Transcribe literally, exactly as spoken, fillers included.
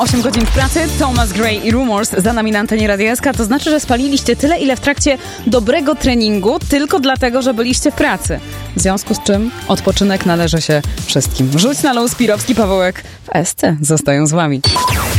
osiem godzin w pracy, Thomas Gray i Rumours za nami na antenie Radia S K. To znaczy, że spaliliście tyle, ile w trakcie dobrego treningu, tylko dlatego, że byliście w pracy. W związku z czym odpoczynek należy się wszystkim. Rzuć na luz, Pirowski, Pawełek w S C zostają z wami.